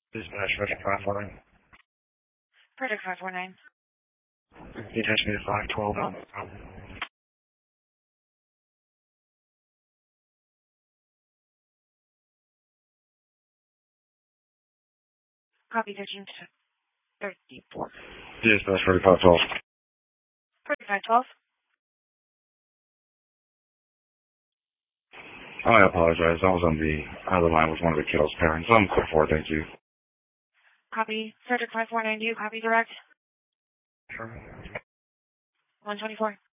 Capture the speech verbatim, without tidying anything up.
Dispatch, Frederick five four nine. Frederick five four nine. You attach me to five twelve. Copy thirteen thirty-four. Dispatch, Frederick five twelve. Frederick five twelve. I apologize. I was on the other line with one of the kiddos' parents. I'm clear for it, thank you. Copy Frederick five four nine. Do you copy direct? Sure. one twenty-four.